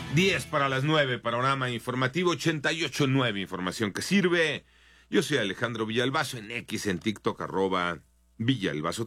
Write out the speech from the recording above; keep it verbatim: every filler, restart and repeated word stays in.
diez para las nueve, panorama informativo ochenta y ocho punto nueve, información que sirve. Yo soy Alejandro Villalbazo, en X, en TikTok, arroba Villalbazo